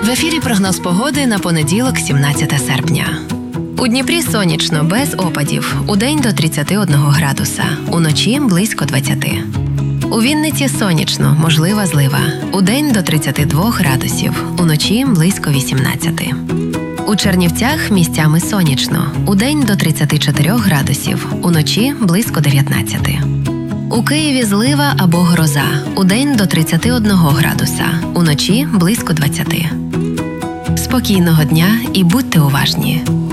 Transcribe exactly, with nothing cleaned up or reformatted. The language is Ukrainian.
В ефірі прогноз погоди на понеділок, сімнадцяте серпня. У Дніпрі сонячно, без опадів. Удень до тридцяти одного градуса. Уночі близько двадцяти. У Вінниці сонячно, можлива злива. Удень до тридцяти двох градусів. Уночі близько вісімнадцяти. У Чернівцях місцями сонячно. Удень до тридцяти чотирьох градусів. Уночі близько дев'ятнадцяти. У Києві злива або гроза. Удень до тридцяти одного градуса. Уночі близько двадцяти. Спокійного дня і будьте уважні.